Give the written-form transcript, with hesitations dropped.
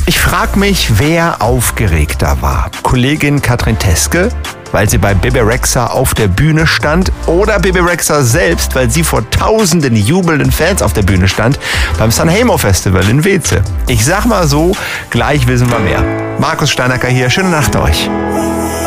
Ich frage mich, wer aufgeregter war. Kollegin Katrin Teske, weil sie bei Bebe Rexha auf der Bühne stand, oder Bebe Rexha selbst, weil sie vor tausenden jubelnden Fans auf der Bühne stand beim Sanremo Festival in Weze. Ich sag mal so, gleich wissen wir mehr. Markus Steinacker hier, schöne Nacht euch.